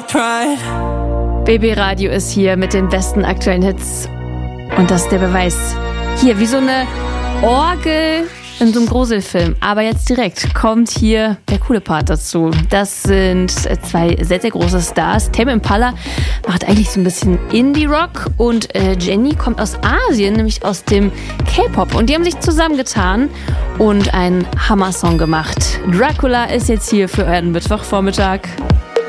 pride. BB Radio ist hier mit den besten aktuellen Hits. Und das ist der Beweis. Hier, wie so eine Orgel in so einem Gruselfilm. Aber jetzt direkt kommt hier der coole Part dazu. Das sind zwei sehr, sehr große Stars. Tame Impala macht eigentlich so ein bisschen Indie-Rock und Jenny kommt aus Asien, nämlich aus dem K-Pop. Und die haben sich zusammengetan und einen Hammer-Song gemacht. Dracula ist jetzt hier für euren Mittwochvormittag.